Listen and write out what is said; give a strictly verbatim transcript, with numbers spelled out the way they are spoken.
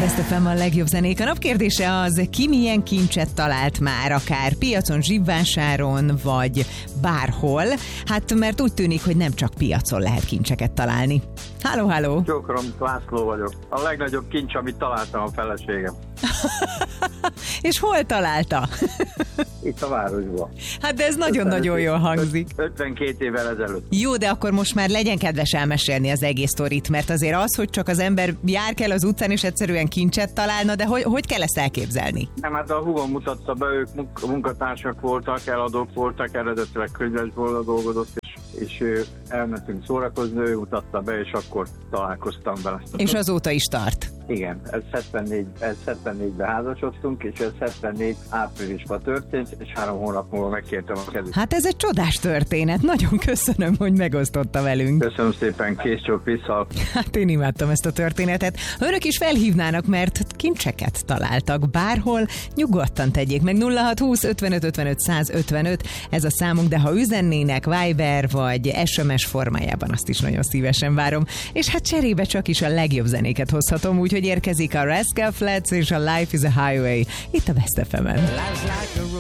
Best ef em a legjobb zenék. A napkérdése az, ki milyen kincset talált már, akár piacon, zsibvásáron, vagy bárhol. Hát mert úgy tűnik, hogy nem csak piacon lehet kincseket találni. Háló, háló! Csókolom, László vagyok. A legnagyobb kincs, amit találtam, a feleségem. És hol találta? Itt a városban. Hát de ez nagyon-nagyon jól hangzik. ötvenkét évvel ezelőtt. Jó, de akkor most már legyen kedves elmesélni az egész sztorit, mert azért az, hogy csak az ember jár kell az utcán, és egyszerűen kincset találna, de hogy, hogy kell ezt elképzelni? Nem, hát a húgom mutatta be, ők munkatársak voltak, eladók voltak, eredetileg könyvesból dolgozott, és, és elmentünk szórakozni, ő mutatta be, és akkor találkoztam vele. És azóta is tart? Igen, ez hetvennégy, ez hetvennégyben házasodtunk, és ez hetvennégy áprilisban történt, és három hónap múlva megkértem a kezét. Hát ez egy csodás történet, nagyon köszönöm, hogy megosztotta velünk. Köszönöm szépen, kész csók vissza. Hát én imádtam ezt a történetet. Önök is felhívnának, mert kincseket találtak bárhol, nyugodtan tegyék meg. Nulla hat húsz ötvenöt ötvenöt százötvenöt, ez a számunk, de ha üzennének Viber vagy es em es formájában, azt is nagyon szívesen várom. És hát cserébe csak is a legjobb zenéket hozhatom, úgyhogy érkezik a Rascal Flatts és a Life is a Highway itt a Best ef emen.